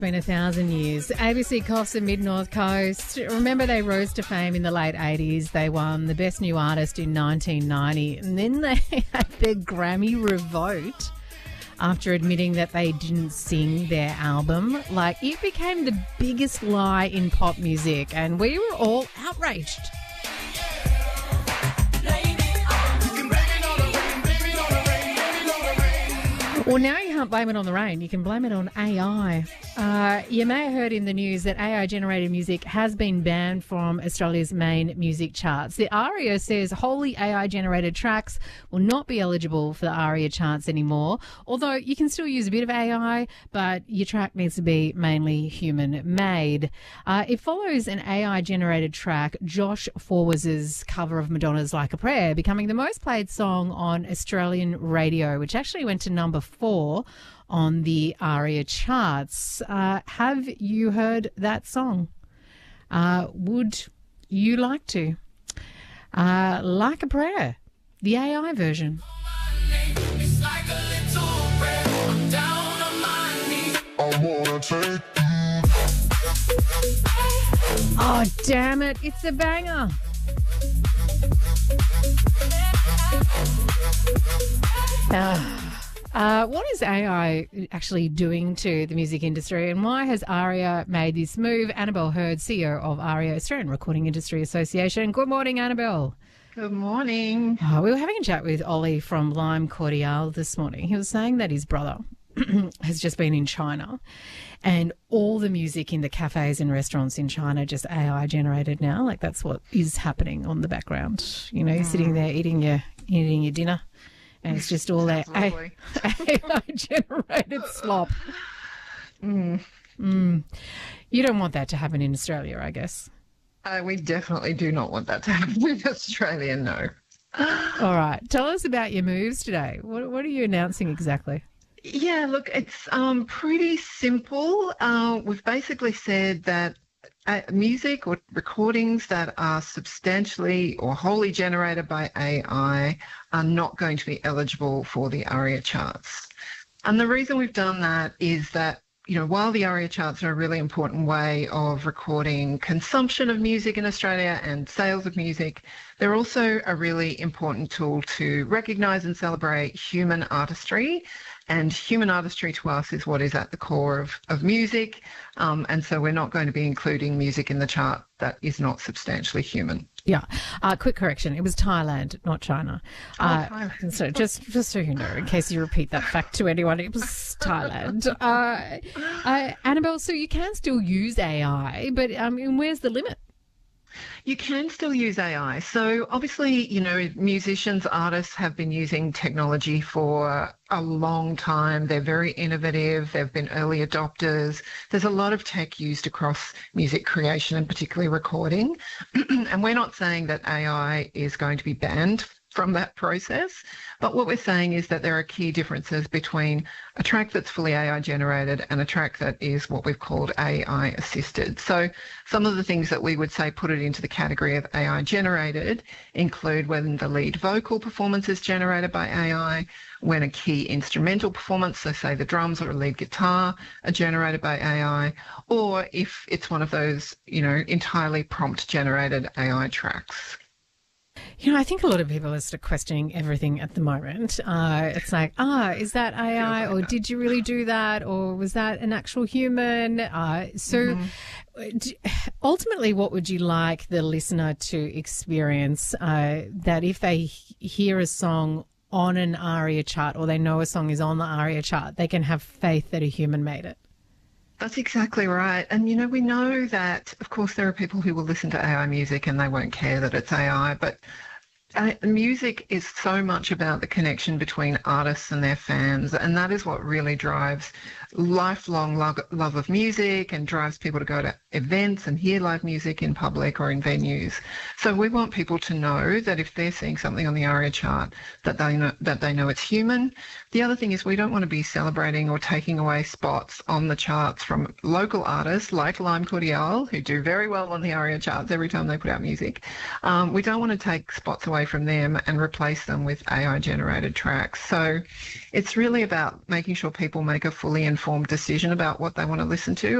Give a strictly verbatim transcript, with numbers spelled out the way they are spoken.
Been a thousand years. A B C Costa Mid North Coast. Remember, they rose to fame in the late eighties. They won the Best New Artist in nineteen ninety, and then they had their Grammy revoked after admitting that they didn't sing their album. Like, it became the biggest lie in pop music, and we were all outraged. Well, now you can't blame it on the rain. You can blame it on A I. Uh, you may have heard in the news that A I-generated music has been banned from Australia's main music charts. The ARIA says wholly A I-generated tracks will not be eligible for the ARIA charts anymore, although you can still use a bit of A I, but your track needs to be mainly human-made. Uh, it follows an A I-generated track, Josh Forwaz's cover of Madonna's Like a Prayer, becoming the most played song on Australian radio, which actually went to number four on the ARIA charts. Uh, have you heard that song? Uh, would you like to? Uh, Like a Prayer, the A I version. Oh, damn it. It's a banger. Uh, uh, what is A I actually doing to the music industry, and why has ARIA made this move? Annabelle Hurd, C E O of ARIA, Australian Recording Industry Association. Good morning, Annabelle. Good morning. Oh, we were having a chat with Ollie from Lime Cordiale this morning. He was saying that his brother has just been in China, and all the music in the cafes and restaurants in China just A I generated now. Like, that's what is happening on the background. You know, you're mm. sitting there eating your eating your dinner, and it's just all that A I generated slop. Mm. Mm. You don't want that to happen in Australia, I guess. Uh, we definitely do not want that to happen in Australia, no. All right. Tell us about your moves today. What, what are you announcing exactly? Yeah, look, it's um, pretty simple. Uh, we've basically said that uh, music or recordings that are substantially or wholly generated by A I are not going to be eligible for the ARIA charts. And the reason we've done that is that, you know, while the ARIA charts are a really important way of recording consumption of music in Australia and sales of music, they're also a really important tool to recognise and celebrate human artistry. And human artistry to us is what is at the core of, of music. Um, and so we're not going to be including music in the chart that is not substantially human. Yeah. Uh, quick correction. It was Thailand, not China. Oh, uh, Thailand. So just, just so you know, in case you repeat that fact to anyone, it was Thailand. Uh, uh, Annabelle, so you can still use A I, but I mean, where's the limit? You can still use A I. So obviously, you know, musicians, artists have been using technology for a long time. They're very innovative. They've been early adopters. There's a lot of tech used across music creation and particularly recording. And we're not saying that A I is going to be banned from that process. But what we're saying is that there are key differences between a track that's fully A I generated and a track that is what we've called A I assisted. So some of the things that we would say put it into the category of A I generated include when the lead vocal performance is generated by A I, when a key instrumental performance, so say the drums or a lead guitar, are generated by A I, or if it's one of those, you know, entirely prompt generated A I tracks. You know, I think a lot of people are sort of questioning everything at the moment. Uh, it's like, ah, is that A I, or did you really do that, or was that an actual human? Uh, so mm-hmm. d- ultimately, what would you like the listener to experience uh, that if they h- hear a song on an ARIA chart, or they know a song is on the ARIA chart, they can have faith that a human made it? That's exactly right. And, you know, we know that, of course, there are people who will listen to A I music and they won't care that it's A I, but uh, music is so much about the connection between artists and their fans, and that is what really drives lifelong love, love of music and drives people to go to events and hear live music in public or in venues. So we want people to know that if they're seeing something on the ARIA chart, that they know, that they know it's human. The other thing is we don't want to be celebrating or taking away spots on the charts from local artists like Lime Cordiale, who do very well on the ARIA charts every time they put out music. Um, we don't want to take spots away from them and replace them with A I-generated tracks. So it's really about making sure people make a fully informed informed decision about what they want to listen to.